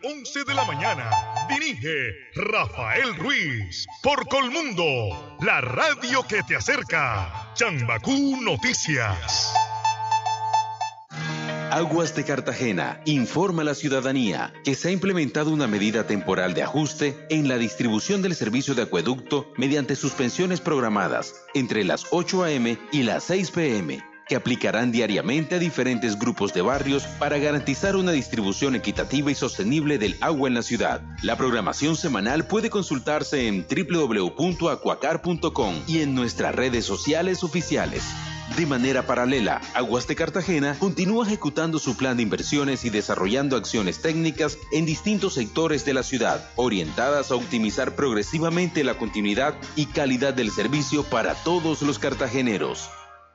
11 de la mañana. Dirige Rafael Ruiz por Colmundo, la radio que te acerca. Chambacú Noticias. Aguas de Cartagena informa a la ciudadanía que se ha implementado una medida temporal de ajuste en la distribución del servicio de acueducto mediante suspensiones programadas entre las 8 a.m. y las 6 p.m., que aplicarán diariamente a diferentes grupos de barrios para garantizar una distribución equitativa y sostenible del agua en la ciudad. La programación semanal puede consultarse en www.acuacar.com y en nuestras redes sociales oficiales. De manera paralela, Aguas de Cartagena continúa ejecutando su plan de inversiones y desarrollando acciones técnicas en distintos sectores de la ciudad, orientadas a optimizar progresivamente la continuidad y calidad del servicio para todos los cartageneros.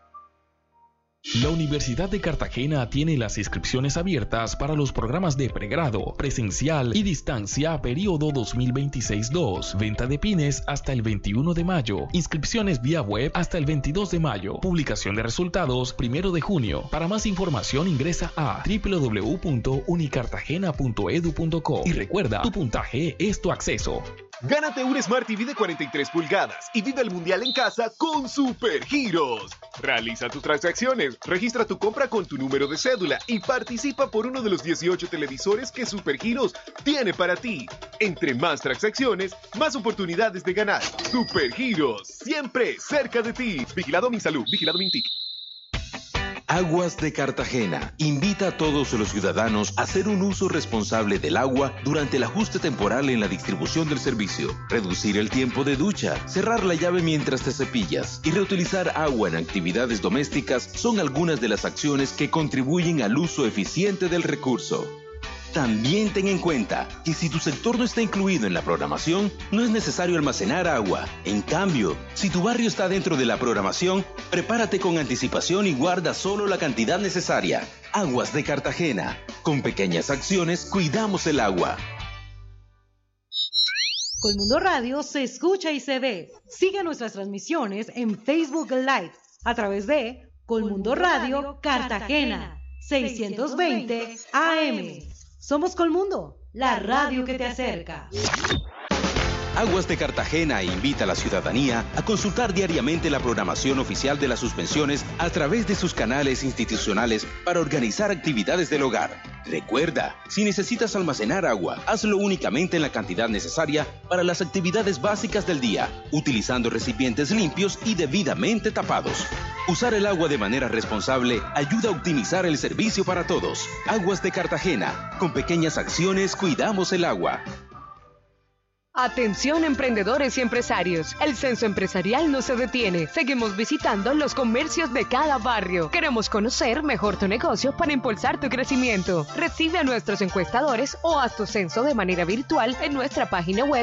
La Universidad de Cartagena tiene las inscripciones abiertas para los programas de pregrado, presencial y distancia periodo 2026-2. Venta de pines hasta el 21 de mayo. Inscripciones vía web hasta el 22 de mayo. Publicación de resultados 1 de junio. Para más información ingresa a www.unicartagena.edu.co y recuerda, tu puntaje es tu acceso. Gánate un Smart TV de 43 pulgadas y vive el mundial en casa con Supergiros. Realiza tus transacciones, registra tu compra con tu número de cédula y participa por uno de los 18 televisores que Supergiros tiene para ti. Entre más transacciones, más oportunidades de ganar. Supergiros, siempre cerca de ti. Vigilado Minsalud, vigilado Mintic. Aguas de Cartagena invita a todos los ciudadanos a hacer un uso responsable del agua durante el ajuste temporal en la distribución del servicio, reducir el tiempo de ducha, cerrar la llave mientras te cepillas y reutilizar agua en actividades domésticas son algunas de las acciones que contribuyen al uso eficiente del recurso. También ten en cuenta que si tu sector no está incluido en la programación, no es necesario almacenar agua. En cambio, si tu barrio está dentro de la programación, prepárate con anticipación y guarda solo la cantidad necesaria. Aguas de Cartagena. Con pequeñas acciones, cuidamos el agua. Colmundo Radio se escucha y se ve. Sigue nuestras transmisiones en Facebook Live a través de Colmundo Radio Cartagena 620 AM. Somos Colmundo, la radio que te acerca. Aguas de Cartagena invita a la ciudadanía a consultar diariamente la programación oficial de las suspensiones a través de sus canales institucionales para organizar actividades del hogar. Recuerda, si necesitas almacenar agua, hazlo únicamente en la cantidad necesaria para las actividades básicas del día, utilizando recipientes limpios y debidamente tapados. Usar el agua de manera responsable ayuda a optimizar el servicio para todos. Aguas de Cartagena. Con pequeñas acciones cuidamos el agua. Atención emprendedores y empresarios, el censo empresarial no se detiene, seguimos visitando los comercios de cada barrio. Queremos conocer mejor tu negocio para impulsar tu crecimiento. Recibe a nuestros encuestadores o haz tu censo de manera virtual en nuestra página web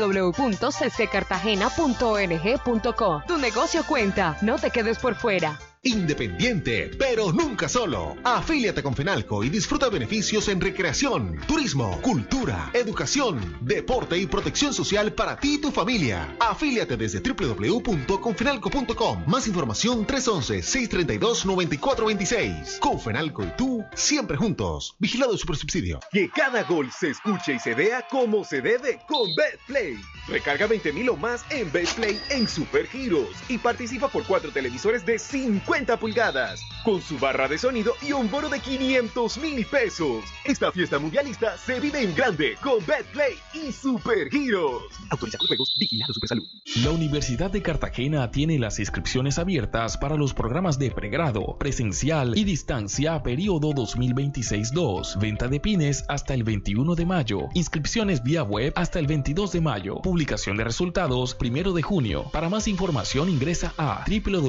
www.cccartagena.ong.co. Tu negocio cuenta, no te quedes por fuera. Independiente, pero nunca solo. Afíliate con Fenalco y disfruta beneficios en recreación, turismo, cultura, educación, deporte y protección social para ti y tu familia. Afíliate desde www.confenalco.com. Más información 311-632-9426. Confenalco y tú, siempre juntos. Vigilado Supersubsidio. Que cada gol se escuche y se vea como se debe con BetPlay. Recarga 20,000 o más en BetPlay en Supergiros y participa por 4 televisores de 50 pulgadas, con su barra de sonido y un bono de 500,000 pesos. Esta fiesta mundialista se vive en grande con BetPlay y Supergiros. Autorizados juegos, vigilado Supersalud. La Universidad de Cartagena tiene las inscripciones abiertas para los programas de pregrado, presencial y distancia periodo 2026-2. Venta de pines hasta el 21 de mayo. Inscripciones vía web hasta el 22 de mayo. Publicación de resultados 1 de junio. Para más información ingresa a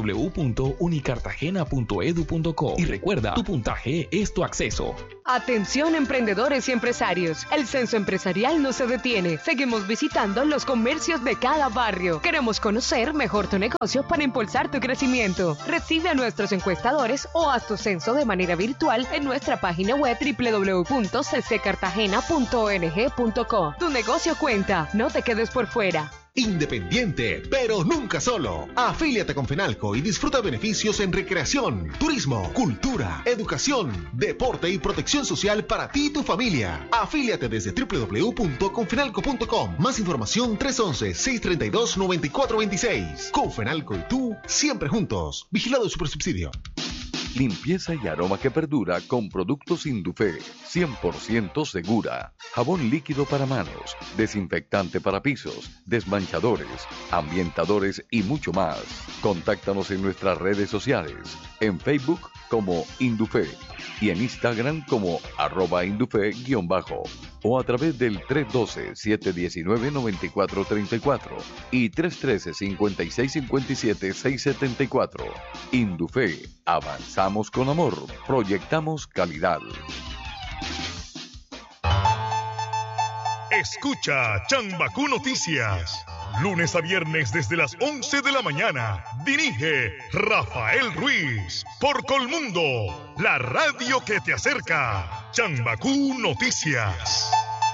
www.unicartagena.edu.co y recuerda, tu puntaje es tu acceso. Atención emprendedores y empresarios, el censo empresarial no se detiene, seguimos visitando los comercios de cada barrio. Queremos conocer mejor tu negocio para impulsar tu crecimiento. Recibe a nuestros encuestadores o haz tu censo de manera virtual en nuestra página web www.cccartagena.ong.co. Tu negocio cuenta, no te quedes por fuera. Independiente, pero nunca solo. Afíliate con Fenalco y disfruta beneficios en recreación, turismo, cultura, educación, deporte y protección social para ti y tu familia. Afíliate desde www.confenalco.com. Más información 311-632-9426. Confenalco y tú, siempre juntos. Vigilado Supersubsidio. Limpieza y aroma que perdura con productos Indufé, 100% segura. Jabón líquido para manos, desinfectante para pisos, desmanchadores, ambientadores y mucho más. Contáctanos en nuestras redes sociales, en Facebook como Indufé y en Instagram como @Indufé_ o a través del 312-719-9434 y 313-5657-674. Indufé, avanzamos con amor, proyectamos calidad. Escucha Chambacú Noticias. Lunes a viernes desde las 11 de la mañana. Dirige Rafael Ruiz por Colmundo, la radio que te acerca. Chambacú Noticias.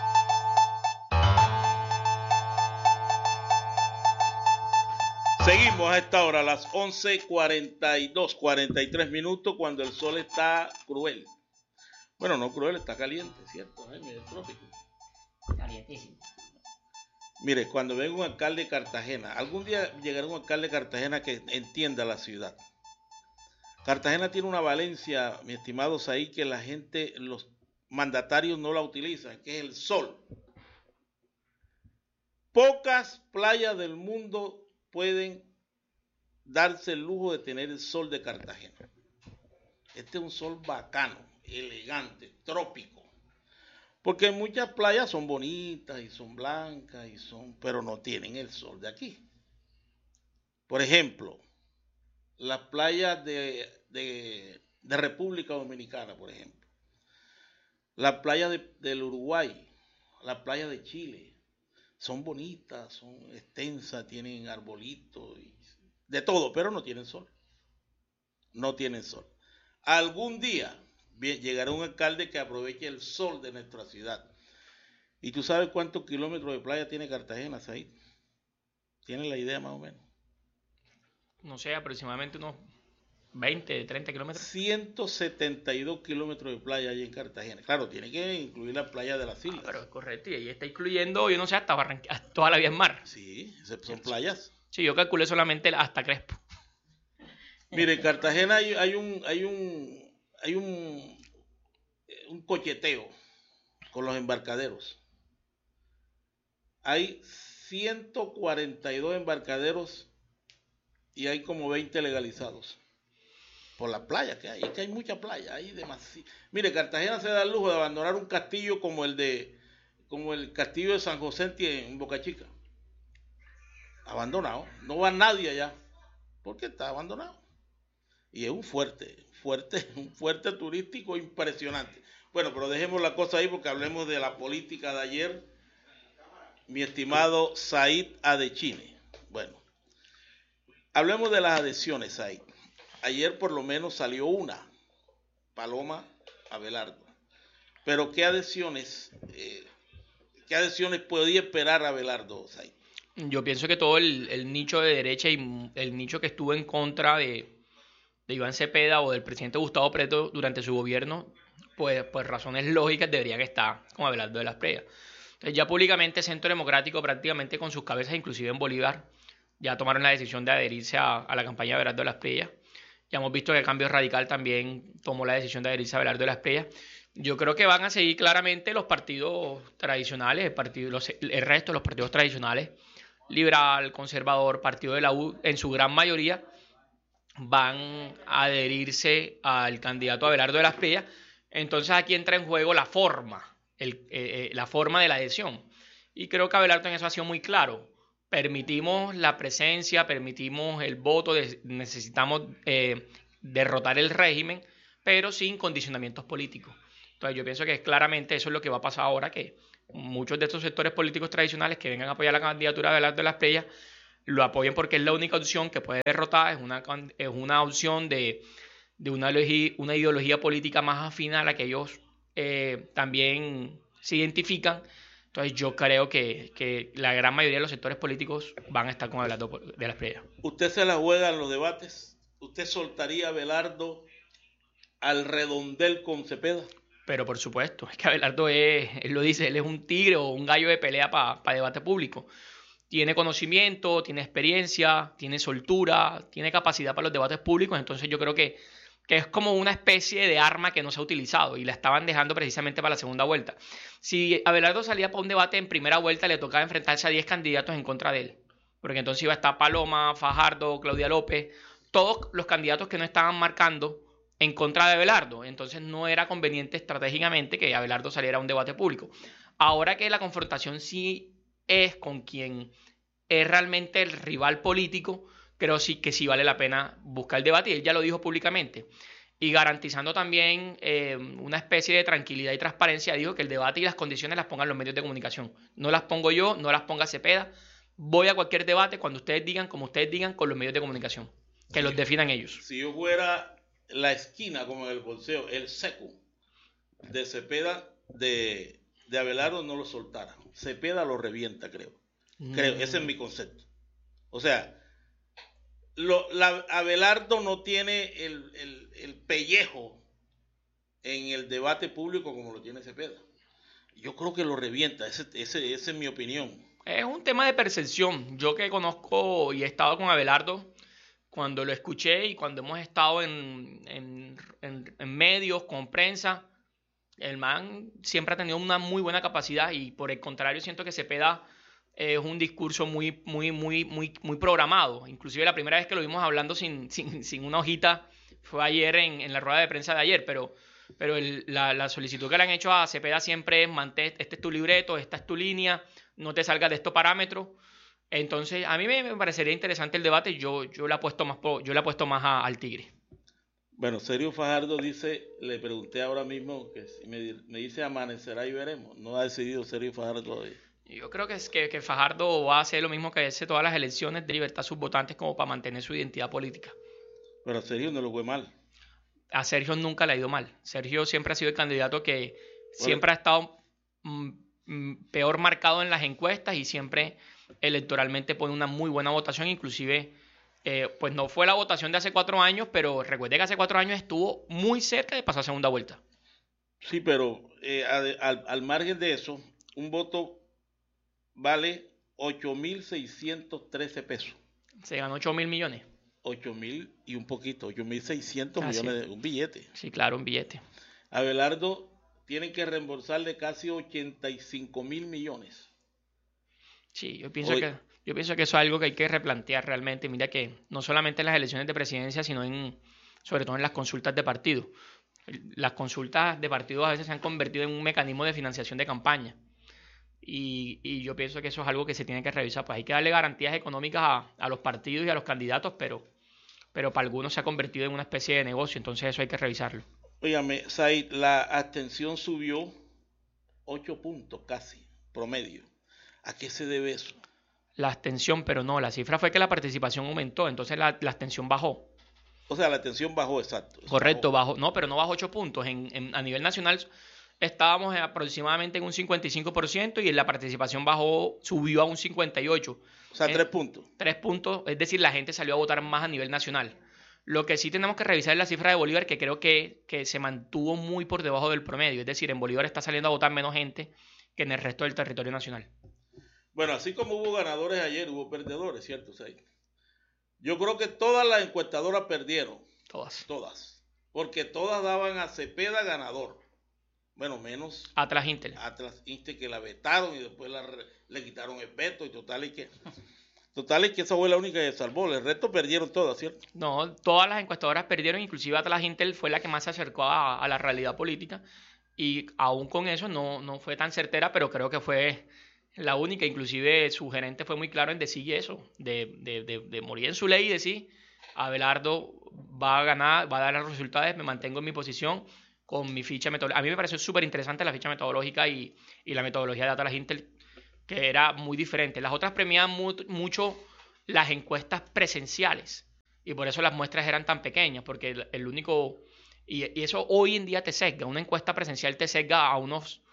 Seguimos a esta hora, a las 11:42, 43 minutos, cuando el sol está cruel. Bueno, no cruel, está caliente, ¿cierto? Mire, el trópico. Calientísimo. Mire, cuando venga un alcalde de Cartagena, algún día llegará un alcalde de Cartagena que entienda la ciudad. Cartagena tiene una valencia, mi estimado Saí, que la gente, los mandatarios no la utilizan, que es el sol. Pocas playas del mundo pueden darse el lujo de tener el sol de Cartagena. Este es un sol bacano, elegante, trópico. Porque muchas playas son bonitas y son blancas, pero no tienen el sol de aquí. Por ejemplo, las playas de República Dominicana, por ejemplo. Las playas del Uruguay, las playas de Chile. Son bonitas, son extensas, tienen arbolitos, de todo, pero no tienen sol. No tienen sol. Algún día llegará un alcalde que aproveche el sol de nuestra ciudad. ¿Y tú sabes cuántos kilómetros de playa tiene Cartagena, Said? ¿Tienes la idea más o menos? No sé, aproximadamente unos 20, 30 kilómetros. 172 kilómetros de playa hay en Cartagena. Claro, tiene que incluir las playas de las islas. Pero es correcto, y ahí está incluyendo, yo no sé, hasta toda la vía en mar. Sí, son playas. Sí, yo calculé solamente hasta Crespo. Mire, en Cartagena hay un cocheteo con los embarcaderos. Hay 142 embarcaderos y hay como 20 legalizados. Por la playa que hay, es que hay mucha playa, hay demasiado. Mire, Cartagena se da el lujo de abandonar un castillo como el castillo de San José en Boca Chica. Abandonado, no va nadie allá, porque está abandonado. Y es un fuerte turístico impresionante. Bueno, pero dejemos la cosa ahí porque hablemos de la política de ayer, mi estimado Said Adechine. Bueno, hablemos de las adhesiones, Said. Ayer por lo menos salió una, Paloma Abelardo. Pero ¿qué adhesiones podía esperar Abelardo, Said? Yo pienso que todo el nicho de derecha y el nicho que estuvo en contra de Iván Cepeda o del presidente Gustavo Petro durante su gobierno, pues por razones lógicas deberían estar con Abelardo de las Preyas. Entonces ya públicamente Centro Democrático prácticamente con sus cabezas, inclusive en Bolívar, ya tomaron la decisión de adherirse a la campaña de Abelardo de las Preyas. Ya hemos visto que Cambio Radical también tomó la decisión de adherirse a Abelardo de las Preyas. Yo creo que van a seguir claramente los partidos tradicionales, el resto de los partidos tradicionales, liberal, conservador, partido de la U, en su gran mayoría, van a adherirse al candidato Abelardo de las Preyas. Entonces aquí entra en juego la forma de la adhesión. Y creo que Abelardo en eso ha sido muy claro. Permitimos la presencia, permitimos el voto, necesitamos derrotar el régimen, pero sin condicionamientos políticos. Entonces yo pienso que claramente eso es lo que va a pasar ahora, que muchos de estos sectores políticos tradicionales que vengan a apoyar la candidatura de Abelardo de las Preyas lo apoyen porque es la única opción que puede derrotar, es una opción de una ideología política más afín a la que ellos también se identifican, Entonces yo creo que la gran mayoría de los sectores políticos van a estar con Abelardo de la Espriella. ¿Usted se la juega en los debates? ¿Usted soltaría a Abelardo al redondel con Cepeda? Pero por supuesto, es que Abelardo él lo dice, él es un tigre o un gallo de pelea para debate público. Tiene conocimiento, tiene experiencia, tiene soltura, tiene capacidad para los debates públicos, entonces yo creo que es como una especie de arma que no se ha utilizado y la estaban dejando precisamente para la segunda vuelta. Si Abelardo salía para un debate en primera vuelta, le tocaba enfrentarse a 10 candidatos en contra de él, porque entonces iba a estar Paloma, Fajardo, Claudia López, todos los candidatos que no estaban marcando en contra de Abelardo, entonces no era conveniente estratégicamente que Abelardo saliera a un debate público. Ahora que la confrontación sí es con quien es realmente el rival político, creo sí que sí vale la pena buscar el debate, y él ya lo dijo públicamente. Y garantizando también una especie de tranquilidad y transparencia, dijo que el debate y las condiciones las pongan los medios de comunicación. No las pongo yo, no las ponga Cepeda. Voy a cualquier debate cuando ustedes digan, como ustedes digan, con los medios de comunicación. Que los definan ellos. Si yo fuera la esquina, como en el boxeo, el seco de Cepeda, de Abelardo, no lo soltara. Cepeda lo revienta, creo. Ese es mi concepto. O sea, Abelardo no tiene el pellejo en el debate público como lo tiene Cepeda. Yo creo que lo revienta, esa es mi opinión. Es un tema de percepción. Yo que conozco y he estado con Abelardo, cuando lo escuché y cuando hemos estado en medios, con prensa, el man siempre ha tenido una muy buena capacidad, y por el contrario siento que Cepeda es un discurso muy programado. Inclusive la primera vez que lo vimos hablando sin una hojita fue ayer en la rueda de prensa de ayer, pero la solicitud que le han hecho a Cepeda siempre es: mantén, este es tu libreto, esta es tu línea, no te salgas de estos parámetros. Entonces a mí me parecería interesante el debate. Yo le apuesto más al tigre. Bueno, Sergio Fajardo dice, le pregunté ahora mismo, que si me dice amanecerá y veremos. No ha decidido Sergio Fajardo todavía. Yo creo que Fajardo va a hacer lo mismo que hace todas las elecciones, de libertad a sus votantes como para mantener su identidad política. Pero a Sergio no lo fue mal. A Sergio nunca le ha ido mal. Sergio siempre ha sido el candidato que siempre ha estado peor marcado en las encuestas y siempre electoralmente pone una muy buena votación. Inclusive, pues no fue la votación de hace 4 años, pero recuerde que hace 4 años estuvo muy cerca de pasar a segunda vuelta. Sí, pero al margen de eso, un voto vale 8.613 pesos. Se ganó 8.000 millones. 8.000 y un poquito, 8.600 millones, un billete. Sí, claro, un billete. Abelardo tiene que reembolsarle casi 85.000 millones. Sí, yo pienso que eso es algo que hay que replantear realmente. Mira que no solamente en las elecciones de presidencia, sino sobre todo en las consultas de partido. Las consultas de partido a veces se han convertido en un mecanismo de financiación de campaña. Y yo pienso que eso es algo que se tiene que revisar. Pues hay que darle garantías económicas a los partidos y a los candidatos, pero para algunos se ha convertido en una especie de negocio, entonces eso hay que revisarlo. Óigame, Said, la abstención subió 8 puntos casi, promedio. ¿A qué se debe eso? La abstención, pero no, la cifra fue que la participación aumentó, entonces la abstención bajó. O sea, la abstención bajó, exacto. Correcto, bajó. No, pero no bajó 8 puntos. A nivel nacional estábamos aproximadamente en un 55% y en la participación subió a un 58%. O sea, 3 puntos. 3 puntos, es decir, la gente salió a votar más a nivel nacional. Lo que sí tenemos que revisar es la cifra de Bolívar, que creo que se mantuvo muy por debajo del promedio. Es decir, en Bolívar está saliendo a votar menos gente que en el resto del territorio nacional. Bueno, así como hubo ganadores ayer, hubo perdedores, ¿cierto, Said? Yo creo que todas las encuestadoras perdieron. Todas. Porque todas daban a Cepeda ganador. Bueno, menos Atlas Intel, que la vetaron y después le quitaron el veto y total y que esa fue la única que salvó. El resto perdieron todas, ¿cierto? No, todas las encuestadoras perdieron, inclusive Atlas Intel fue la que más se acercó a la realidad política y aún con eso no fue tan certera, pero creo que fue la única. Inclusive su gerente fue muy claro en decir eso, de morir en su ley y decir: Abelardo va a ganar, va a dar los resultados, me mantengo en mi posición con mi ficha metodológica. A mí me pareció súper interesante la ficha metodológica y la metodología de Atlas Intel, que era muy diferente. Las otras premiaban mucho las encuestas presenciales y por eso las muestras eran tan pequeñas, porque el único... Y eso hoy en día te sesga. Una encuesta presencial te sesga a unos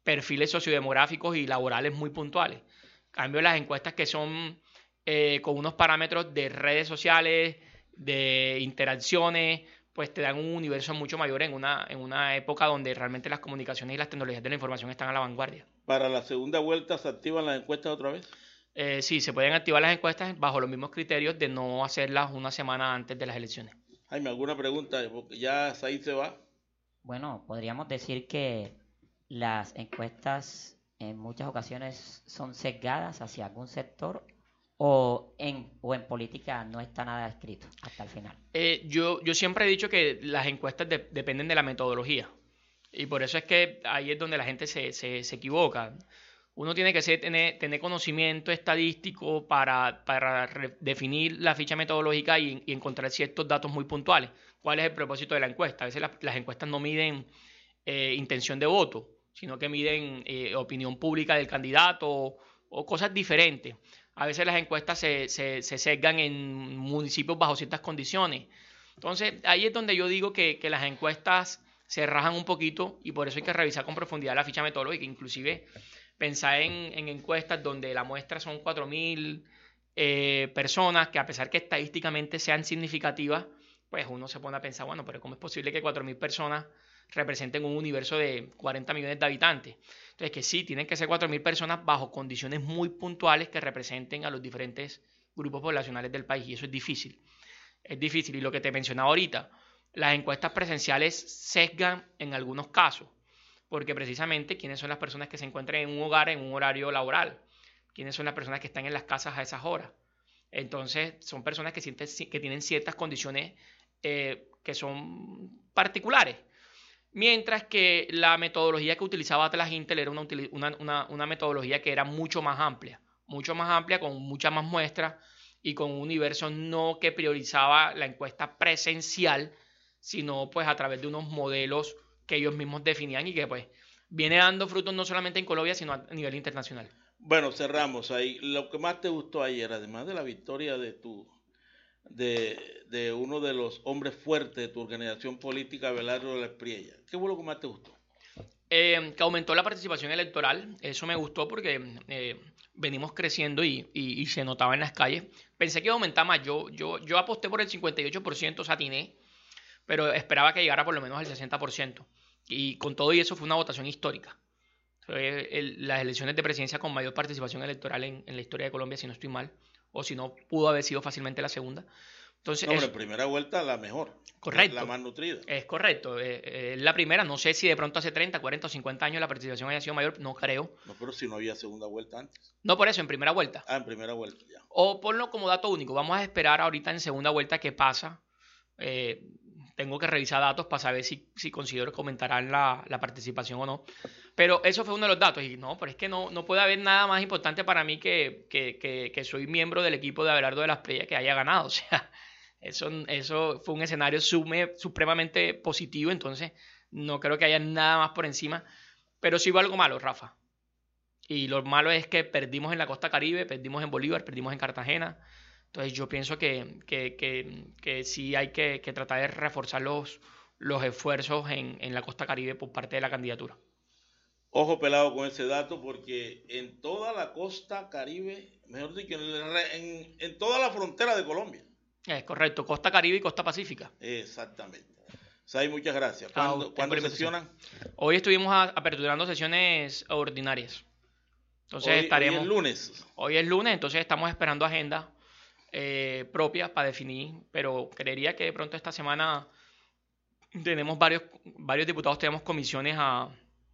perfiles sociodemográficos y laborales muy puntuales. En cambio, las encuestas que son con unos parámetros de redes sociales, de interacciones, pues te dan un universo mucho mayor en una época donde realmente las comunicaciones y las tecnologías de la información están a la vanguardia. ¿Para la segunda vuelta se activan las encuestas otra vez? Sí, se pueden activar las encuestas bajo los mismos criterios de no hacerlas una semana antes de las elecciones. Jaime, ¿alguna pregunta? Porque ya ahí se va. Bueno, podríamos decir que las encuestas en muchas ocasiones son sesgadas hacia algún sector o en política no está nada escrito hasta el final. Yo siempre he dicho que las encuestas dependen de la metodología y por eso es que ahí es donde la gente se equivoca. Uno tiene que tener conocimiento estadístico para definir la ficha metodológica y encontrar ciertos datos muy puntuales. ¿Cuál es el propósito de la encuesta? A veces las encuestas no miden intención de voto, sino que miden opinión pública del candidato o cosas diferentes. A veces las encuestas se sesgan en municipios bajo ciertas condiciones. Entonces, ahí es donde yo digo que las encuestas se rajan un poquito y por eso hay que revisar con profundidad la ficha metodológica. Inclusive, pensar en encuestas donde la muestra son 4.000 personas, que a pesar que estadísticamente sean significativas, pues uno se pone a pensar, bueno, pero ¿cómo es posible que 4.000 personas representen un universo de 40 millones de habitantes? Entonces, que sí, tienen que ser 4.000 personas bajo condiciones muy puntuales que representen a los diferentes grupos poblacionales del país, y eso es difícil. Es difícil, y lo que te mencionaba ahorita, las encuestas presenciales sesgan en algunos casos, porque precisamente quiénes son las personas que se encuentran en un hogar en un horario laboral, quiénes son las personas que están en las casas a esas horas. Entonces, son personas que tienen ciertas condiciones que son particulares. Mientras que la metodología que utilizaba Atlas Intel era una metodología que era mucho más amplia, con muchas más muestras y con un universo no que priorizaba la encuesta presencial, sino pues a través de unos modelos que ellos mismos definían y que pues viene dando frutos no solamente en Colombia, sino a nivel internacional. Bueno, cerramos ahí. Lo que más te gustó ayer, además de la victoria de uno de los hombres fuertes de tu organización política, Abelardo de la Espriella, ¿qué fue lo que más te gustó? Que aumentó la participación electoral. Eso me gustó porque venimos creciendo y se notaba en las calles. Pensé que iba a aumentar más. Yo aposté por el 58%, satiné, pero esperaba que llegara por lo menos al 60%. Y con todo y eso fue una votación histórica. Las elecciones de presidencia con mayor participación electoral en la historia de Colombia, si no estoy mal, o si no, pudo haber sido fácilmente la segunda. Entonces, en primera vuelta la mejor. Correcto. La más nutrida. Es correcto. La primera, no sé si de pronto hace 30, 40 o 50 años la participación haya sido mayor, no creo. No, pero si no había segunda vuelta antes. No, por eso, en primera vuelta. En primera vuelta, ya. O ponlo como dato único. Vamos a esperar ahorita en segunda vuelta qué pasa. Tengo que revisar datos para saber si considero que aumentarán la participación o no. Pero eso fue uno de los datos. Y no, pero es que no puede haber nada más importante para mí que soy miembro del equipo de Abelardo de la Espriella que haya ganado. O sea, eso fue un escenario supremamente positivo. Entonces, no creo que haya nada más por encima. Pero sí hubo algo malo, Rafa. Y lo malo es que perdimos en la costa Caribe, perdimos en Bolívar, perdimos en Cartagena. Entonces yo pienso que sí hay que tratar de reforzar los esfuerzos en la costa Caribe por parte de la candidatura. Ojo pelado con ese dato, porque en toda la costa Caribe, mejor dicho, en toda la frontera de Colombia. Es correcto, costa Caribe y costa Pacífica. Exactamente. Say, muchas gracias. ¿Cuándo sesionan? Hoy estuvimos aperturando sesiones ordinarias. Entonces estaremos. Hoy es lunes. Hoy es lunes, entonces estamos esperando agenda propia para definir, pero creería que de pronto esta semana tenemos varios diputados, tenemos comisiones a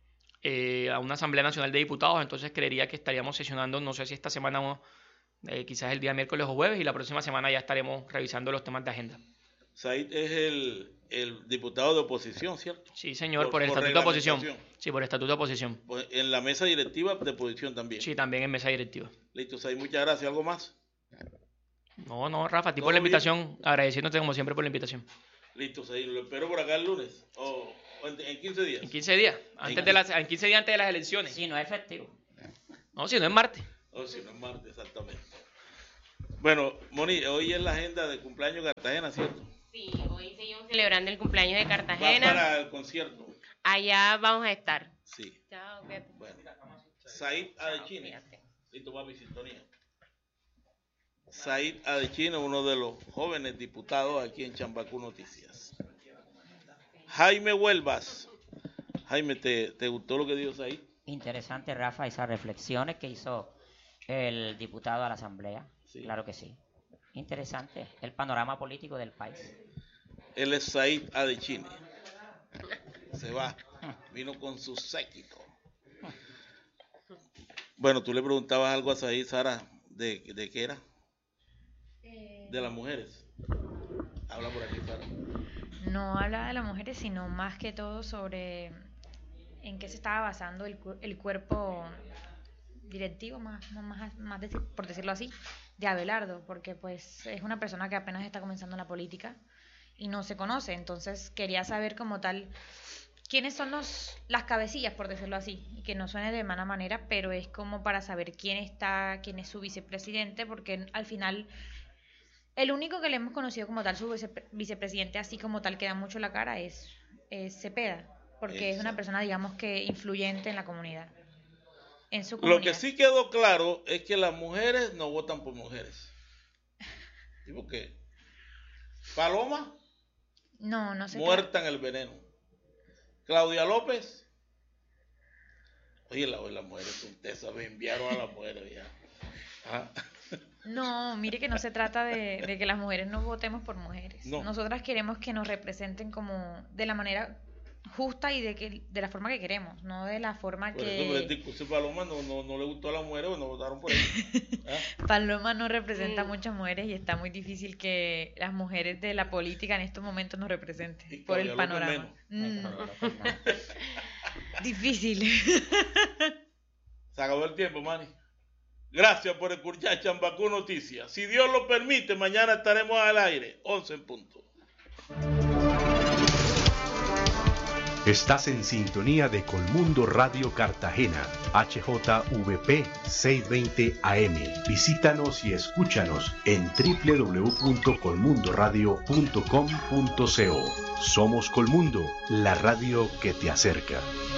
una Asamblea Nacional de Diputados, entonces creería que estaríamos sesionando, no sé si esta semana o quizás el día miércoles o jueves, y la próxima semana ya estaremos revisando los temas de agenda. Said es el diputado de oposición, ¿cierto? Sí, señor, por el estatuto de oposición. Sí, por el estatuto de oposición. Pues en la mesa directiva de oposición también. Sí, también en mesa directiva. Listo, Said, muchas gracias. ¿Algo más? No, Rafa, a ti por la invitación, agradeciéndote como siempre por la invitación. Listo, Said, lo espero por acá el lunes, o en 15 días. En 15 días, en 15 días antes de las elecciones. Si no es efectivo. No, si no es martes. Si no es martes, exactamente. Bueno, Moni, hoy es la agenda de cumpleaños de Cartagena, ¿cierto? Sí, hoy seguimos celebrando el cumpleaños de Cartagena. ¿Va para el concierto? Allá vamos a estar. Sí. Chao, cuídate. Bueno, Said Adechine. Listo, papi, sintonía. Said Adechine, uno de los jóvenes diputados aquí en Chambacú Noticias. Jaime Huelvas. Jaime, ¿te gustó lo que dijo Said? Interesante, Rafa, esas reflexiones que hizo el diputado a la Asamblea. Sí. Claro que sí. Interesante el panorama político del país. Él es Said Adechine. Se va. Vino con su séquito. Bueno, tú le preguntabas algo a Said, Sara, ¿de qué era? De las mujeres. Habla por aquí, Sara. No habla de las mujeres, sino más que todo sobre en qué se estaba basando el cuerpo directivo, más por decirlo así, de Abelardo, porque pues es una persona que apenas está comenzando en la política y no se conoce. Entonces quería saber como tal quiénes son las cabecillas, por decirlo así, y que no suene de mala manera, pero es como para saber quién es su vicepresidente, porque al final el único que le hemos conocido como tal, su vicepresidente, así como tal que da mucho la cara, es Cepeda, porque es una persona, digamos, que influyente en la comunidad, en su comunidad. Lo que sí quedó claro es que las mujeres no votan por mujeres. ¿Y por qué? Paloma, no sé. Muerta en el veneno. Claudia López. Oye, las mujeres son tesas, me enviaron a las mujeres ya. ¿Ah? No, mire que no se trata de que las mujeres no votemos por mujeres. No. Nosotras queremos que nos representen como de la manera justa y de la forma que queremos, no de la forma por que... Eso, Paloma no le gustó a las mujeres o no votaron por ella. ¿Ah? Paloma no representa a muchas mujeres y está muy difícil que las mujeres de la política en estos momentos nos representen por el panorama. Difícil. Se acabó el tiempo, Manny. Gracias por escuchar Chambacú Noticias. Si Dios lo permite, mañana estaremos al aire, 11 en punto. Estás en sintonía de Colmundo Radio Cartagena, HJVP 620 AM. Visítanos y escúchanos en www.colmundoradio.com.co. Somos Colmundo, la radio que te acerca.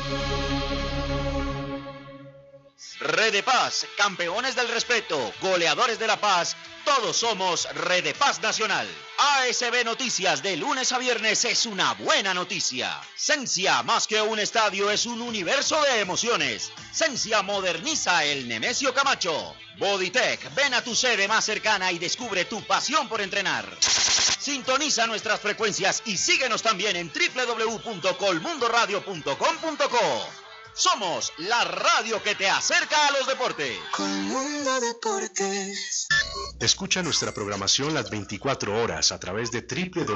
Red de Paz, campeones del respeto, goleadores de la paz, todos somos Red de Paz Nacional. ASB Noticias de lunes a viernes es una buena noticia. Sensia, más que un estadio, es un universo de emociones. Sensia moderniza el Nemesio Camacho. Bodytech, ven a tu sede más cercana y descubre tu pasión por entrenar. Sintoniza nuestras frecuencias y síguenos también en www.colmundoradio.com.co. Somos la radio que te acerca a los deportes. Colmundo Deportes. Escucha nuestra programación las 24 horas a través de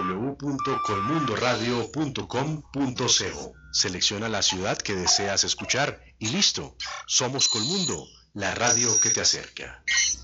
www.colmundoradio.com.co. Selecciona la ciudad que deseas escuchar y listo. Somos Colmundo, la radio que te acerca.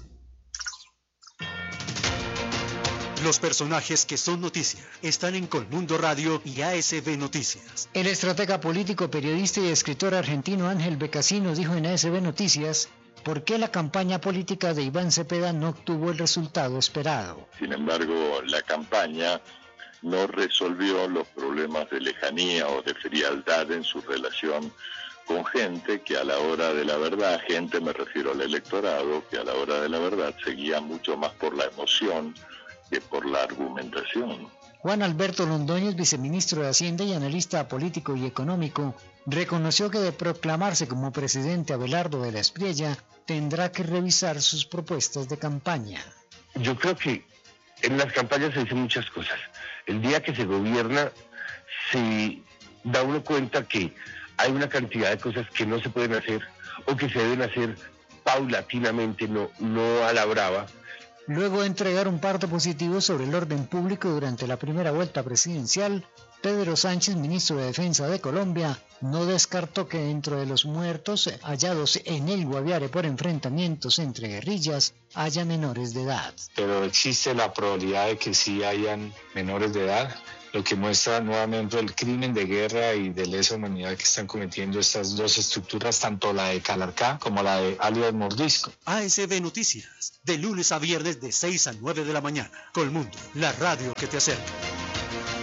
Los personajes que son noticia están en Colmundo Radio y ASB Noticias. El estratega político, periodista y escritor argentino Ángel Becasino dijo en ASB Noticias por qué la campaña política de Iván Cepeda no obtuvo el resultado esperado. Sin embargo, la campaña no resolvió los problemas de lejanía o de frialdad en su relación con gente que a la hora de la verdad, gente me refiero al electorado, que a la hora de la verdad seguía mucho más por la emoción que por la argumentación. Juan Alberto Londoñez, viceministro de Hacienda y analista político y económico, reconoció que de proclamarse como presidente Abelardo de la Espriella, tendrá que revisar sus propuestas de campaña. Yo creo que en las campañas se dicen muchas cosas. El día que se gobierna, se da uno cuenta que hay una cantidad de cosas que no se pueden hacer o que se deben hacer paulatinamente, no a la brava. Luego de entregar un parte positivo sobre el orden público durante la primera vuelta presidencial, Pedro Sánchez, ministro de Defensa de Colombia, no descartó que dentro de los muertos hallados en el Guaviare por enfrentamientos entre guerrillas haya menores de edad. Pero existe la probabilidad de que sí hayan menores de edad, lo que muestra nuevamente el crimen de guerra y de lesa humanidad que están cometiendo estas dos estructuras, tanto la de Calarcá como la de alias Mordisco. ASB Noticias, de lunes a viernes de 6 a 9 de la mañana. Colmundo, la radio que te acerca.